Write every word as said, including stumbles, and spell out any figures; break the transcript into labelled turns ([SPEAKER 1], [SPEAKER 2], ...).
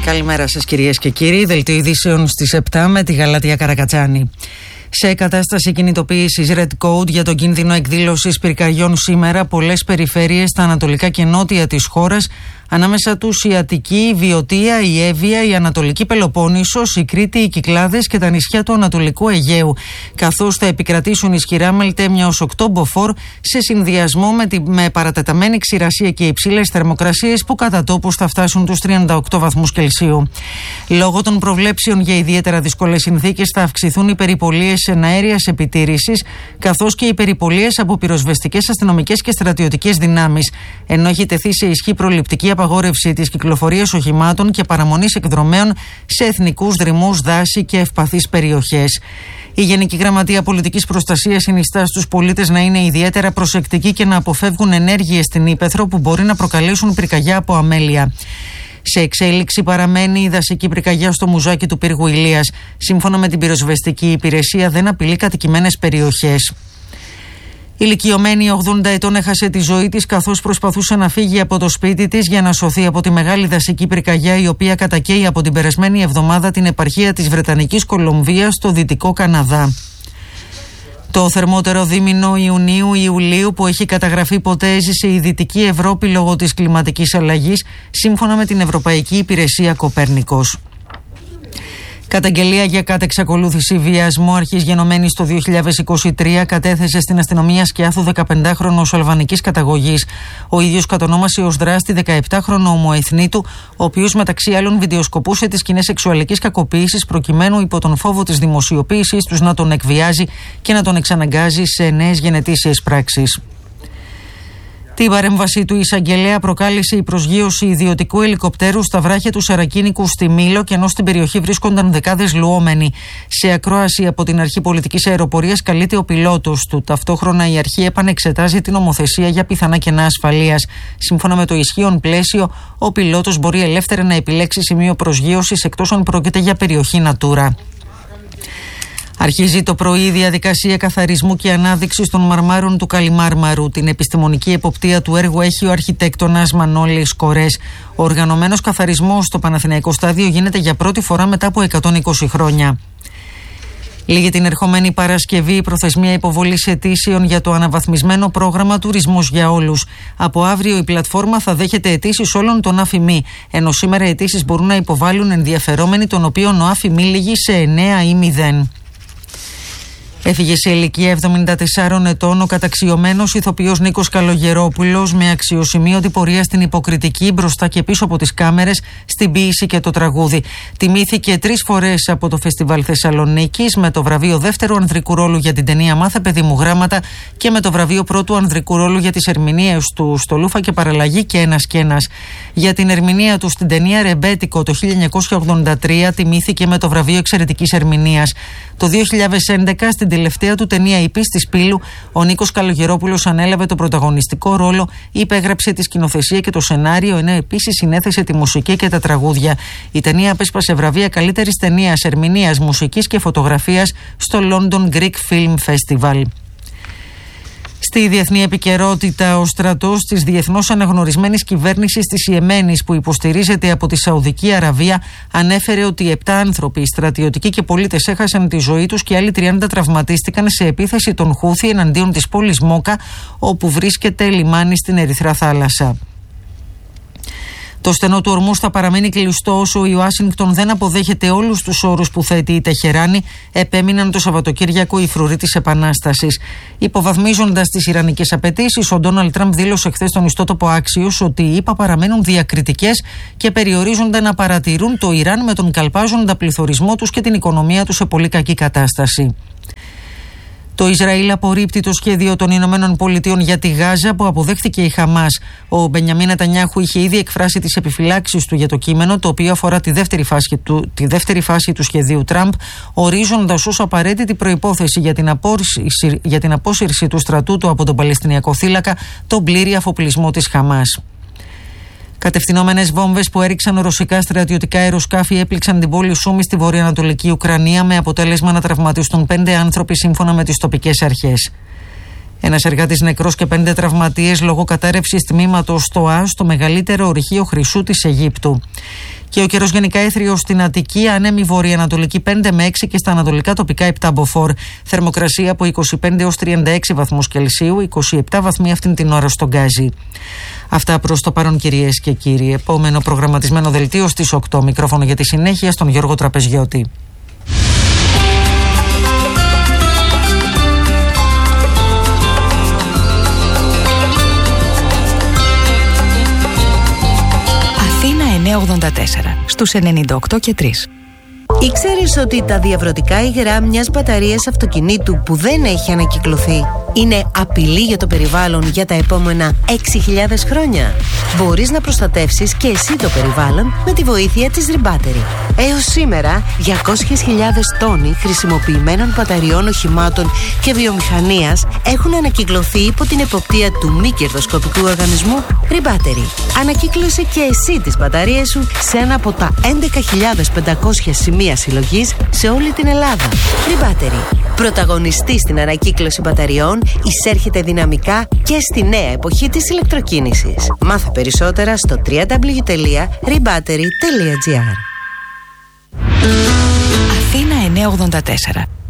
[SPEAKER 1] Καλημέρα σας κυρίες και κύριοι. Δελτίο ειδήσεων στις επτά με τη Γαλάτια Καρακατσάνη. Σε κατάσταση κινητοποίησης Red Code για τον κίνδυνο εκδήλωσης πυρκαγιών σήμερα, πολλές περιφέρειες στα ανατολικά και νότια της χώρας, ανάμεσα τους η Αττική, η Βιωτία, η Εύβοια, η Ανατολική Πελοπόννησος, η Κρήτη, οι Κυκλάδες και τα νησιά του Ανατολικού Αιγαίου, καθώς θα επικρατήσουν ισχυρά μελτέμια ως οκτώ μποφόρ σε συνδυασμό με, τη, με παρατεταμένη ξηρασία και υψηλές θερμοκρασίες που κατά τόπους θα φτάσουν τους τριάντα οκτώ βαθμούς Κελσίου. Λόγω των προβλέψεων για ιδιαίτερα δύσκολες συνθήκες θα αυξηθούν οι περιπολίες εναέριας επιτήρησης, καθώς και οι περιπολίες από πυροσβεστικές, αστυνομικές και στρατιωτικές δυνάμεις, ενώ έχει τεθεί σε ισχύ προληπτική απαγόρευση της κυκλοφορίας οχημάτων και παραμονής εκδρομέων σε εθνικούς δρυμούς, δάση και ευπαθείς περιοχές. Η Γενική Γραμματεία Πολιτικής Προστασίας συνιστά στους πολίτες να είναι ιδιαίτερα προσεκτικοί και να αποφεύγουν ενέργειες στην ύπαιθρο που μπορεί να προκαλέσουν πυρκαγιά από αμέλεια. Σε εξέλιξη παραμένει η δασική πυρκαγιά στο Μουζάκι του πύργου Ηλίας. Σύμφωνα με την πυροσβεστική υπηρεσία, δεν απειλεί κατοικημένες περιοχές. Η ηλικιωμένη ογδόντα ετών έχασε τη ζωή της καθώς προσπαθούσε να φύγει από το σπίτι της για να σωθεί από τη μεγάλη δασική πυρκαγιά, η οποία κατακαίει από την περασμένη εβδομάδα την επαρχία της Βρετανικής Κολομβίας στο Δυτικό Καναδά. Το θερμότερο δίμηνο Ιουνίου-Ιουλίου που έχει καταγραφεί ποτέ έζησε η Δυτική Ευρώπη λόγω της κλιματικής αλλαγής, σύμφωνα με την Ευρωπαϊκή Υπηρεσία Κοπέρνικος. Καταγγελία για κατεξακολούθηση βιασμού αρχής γενομένης το δύο χιλιάδες είκοσι τρία κατέθεσε στην αστυνομία Σκιάθου δεκαπεντάχρονος αλβανικής καταγωγής. Ο ίδιος κατονόμασε ως δράστη δεκαεπτάχρονο ομοεθνίτου, ο οποίος μεταξύ άλλων βιντεοσκοπούσε τις σκηνές σεξουαλικής κακοποίησης προκειμένου υπό τον φόβο της δημοσιοποίησης τους να τον εκβιάζει και να τον εξαναγκάζει σε νέες γενετήσιες πράξεις. Την παρέμβαση του εισαγγελέα προκάλεσε η προσγείωση ιδιωτικού ελικοπτέρου στα βράχια του Σαρακίνικου στη Μήλο, και ενώ στην περιοχή βρίσκονταν δεκάδες λουόμενοι. Σε ακρόαση από την Αρχή Πολιτικής Αεροπορίας καλείται ο πιλότος του. Ταυτόχρονα η αρχή επανεξετάζει την νομοθεσία για πιθανά κενά ασφαλείας. Σύμφωνα με το ισχύον πλαίσιο, ο πιλότος μπορεί ελεύθερα να επιλέξει σημείο προσγείωσης εκτός αν πρόκειται για περιοχή Natura. Αρχίζει το πρωί η διαδικασία καθαρισμού και ανάδειξης των μαρμάρων του Καλιμάρμαρου. Την επιστημονική εποπτεία του έργου έχει ο αρχιτέκτονας Μανώλης Κορές. Ο οργανωμένος καθαρισμός στο Παναθηναϊκό Στάδιο γίνεται για πρώτη φορά μετά από εκατόν είκοσι χρόνια. Λίγη την ερχομένη Παρασκευή η προθεσμία υποβολής αιτήσεων για το αναβαθμισμένο πρόγραμμα Τουρισμός για Όλους. Από αύριο η πλατφόρμα θα δέχεται αιτήσεις όλων των ΑΦΙΜΗ, ενώ σήμερα αιτήσεις μπορούν να υποβάλουν ενδιαφερόμενοι, των οποίων ο ΑΦΙΜΗ λύγει σε εννέα ή μηδέν. Έφυγε σε ηλικία εβδομήντα τεσσάρων ετών ο καταξιωμένος ηθοποιός Νίκος Καλογερόπουλος, με αξιοσημείωτη πορεία στην υποκριτική, μπροστά και πίσω από τις κάμερες, στην ποίηση και το τραγούδι. Τιμήθηκε τρεις φορές από το Φεστιβάλ Θεσσαλονίκης με το βραβείο δεύτερου ανδρικού ρόλου για την ταινία «Μάθε παιδί μου γράμματα» και με το βραβείο πρώτου ανδρικού ρόλου για τις ερμηνείες του στο Λούφα και Παραλλαγή και Ένας και Ένας. Για την ερμηνεία του στην ταινία «Ρεμπέτικο» το χίλια εννιακόσια ογδόντα τρία τιμήθηκε με το βραβείο εξαιρετικής ερμηνείας. Το δύο χιλιάδες έντεκα, στην τελευταία του ταινία «Η πίστη Σπύλου», ο Νίκος Καλογερόπουλος ανέλαβε το πρωταγωνιστικό ρόλο, υπέγραψε τη σκηνοθεσία και το σενάριο, ενώ επίσης συνέθεσε τη μουσική και τα τραγούδια. Η ταινία απέσπασε βραβεία καλύτερης ταινίας, ερμηνείας, μουσικής και φωτογραφίας στο London Greek Film Festival. Στη διεθνή επικαιρότητα, ο στρατός της διεθνώς αναγνωρισμένης κυβέρνησης της Ιεμένης, που υποστηρίζεται από τη Σαουδική Αραβία, ανέφερε ότι επτά άνθρωποι, στρατιωτικοί και πολίτες, έχασαν τη ζωή τους και άλλοι τριάντα τραυματίστηκαν σε επίθεση των Χούθι εναντίον της πόλης Μόκα, όπου βρίσκεται λιμάνι στην Ερυθρά Θάλασσα. Το στενό του Ορμούζ θα παραμείνει κλειστό όσο η Ουάσιγκτον δεν αποδέχεται όλους τους όρους που θέτει η Τεχεράνη, επέμειναν το Σαββατοκύριακο οι φρουροί της Επανάστασης. Υποβαθμίζοντας τις ιρανικές απαιτήσεις, ο Ντόναλντ Τραμπ δήλωσε χθες στον ιστότοπο Axios ότι οι ΗΠΑ παραμένουν διακριτικές και περιορίζονται να παρατηρούν το Ιράν με τον καλπάζοντα πληθωρισμό τους και την οικονομία τους σε πολύ κακή κατάσταση. Το Ισραήλ απορρίπτει το σχέδιο των Ηνωμένων Πολιτειών για τη Γάζα που αποδέχθηκε η Χαμάς. Ο Μπενιαμίν Νετανιάχου είχε ήδη εκφράσει τις επιφυλάξεις του για το κείμενο, το οποίο αφορά τη δεύτερη φάση του, τη δεύτερη φάση του σχεδίου Τραμπ, ορίζοντας ως απαραίτητη προϋπόθεση για την, απόσυρση, για την απόσυρση του στρατού του από τον Παλαιστινιακό θύλακα τον πλήρη αφοπλισμό της Χαμάς. Κατευθυνόμενες βόμβες που έριξαν ρωσικά στρατιωτικά αεροσκάφη έπληξαν την πόλη Σούμι στη βορειοανατολική Ουκρανία, με αποτέλεσμα να τραυματιστούν πέντε άνθρωποι, σύμφωνα με τις τοπικές αρχές. Ένας εργάτης νεκρός και πέντε τραυματίες λόγω κατάρρευσης τμήματος στο ΑΣ, το μεγαλύτερο ορυχείο χρυσού της Αιγύπτου. Και ο καιρός γενικά έθριος στην Αττική, ανέμη βορειοανατολική πέντε με έξι και στα ανατολικά τοπικά επτά μποφόρ. Θερμοκρασία από είκοσι πέντε έως τριάντα έξι βαθμούς Κελσίου, είκοσι επτά βαθμοί αυτήν την ώρα στον Γκάζι. Αυτά προς το παρόν, κυρίες και κύριοι. Επόμενο προγραμματισμένο δελτίο στις οκτώ. Μικρόφωνο για τη συνέχεια στον Γιώργο Τραπεζιώτη.
[SPEAKER 2] Αθήνα εννιακόσια ογδόντα τέσσερα στους ενενήντα οκτώ και τρία.
[SPEAKER 3] Ήξερες ότι τα διαβρωτικά υγρά μιας μπαταρίας αυτοκινήτου που δεν έχει ανακυκλωθεί είναι απειλή για το περιβάλλον για τα επόμενα έξι χιλιάδες χρόνια? Μπορείς να προστατεύσεις και εσύ το περιβάλλον με τη βοήθεια της Rebattery. Έως σήμερα, διακόσιες χιλιάδες τόνοι χρησιμοποιημένων μπαταριών οχημάτων και βιομηχανίας έχουν ανακυκλωθεί υπό την εποπτεία του μη κερδοσκοπικού οργανισμού Rebattery. Ανακύκλωσε και εσύ τις μπαταρίες σου σε ένα από τα έντεκα χιλιάδες πεντακόσια σημεία συλλογής σε όλη την Ελλάδα. Rebattery. Πρωταγωνιστή στην ανακύκλωση μπαταριών, εισέρχεται δυναμικά και στη νέα εποχή της ηλεκτροκίνησης. Μάθε περισσότερα στο double-u double-u double-u τελεία rebattery τελεία gr.
[SPEAKER 2] Αθήνα εννιακόσια ογδόντα τέσσερα.